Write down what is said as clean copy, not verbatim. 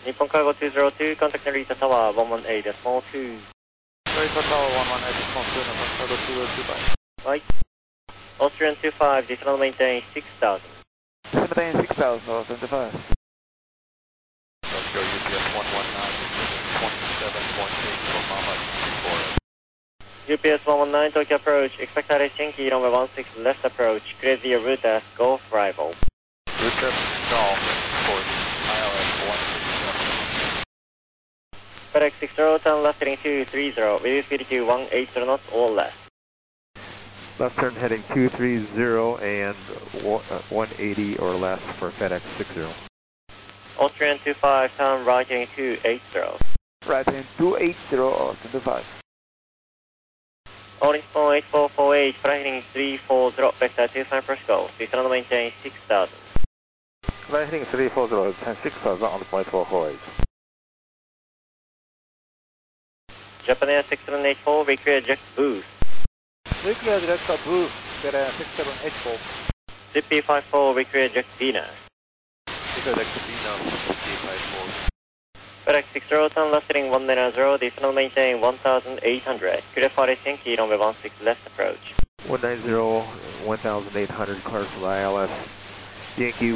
Nippon Cargo 202, contact Narita Tower 118 decimal 2. Narita Tower 118 decimal 2, Nippon Cargo 202, bye. Right. Austrian 25, decimal maintain 6000. Maintain 6000, 75. Tokyo UPS 119, 27.8 for Mama 24. UPS 119, Tokyo approach, expect Helsinki, runway 16 left approach, clear the route as Golf Rival. Route Golf for ILS 167. FedEx 60, turn left heading 230, reduce speed to 180 knots or less. Left turn heading 230 and 180 or less for FedEx 60. Austrian 25, turn right heading 280. Right in 280 or 25. Holding point 8448, flight heading 340, vector 25 Frisco, descend maintain 6000. Right heading 340, 6000 on the point 448. Japan Air 6784, recreate jet boost. Nuclear director boost, get a 6784. CP54, recreate jet Venus. Nuclear director Venus, CP54. FedEx 60, turn left heading 190, descend maintain 1800, clear for Helsinki, runway 16 left approach. 190, 1800, clear for the ILS Yankee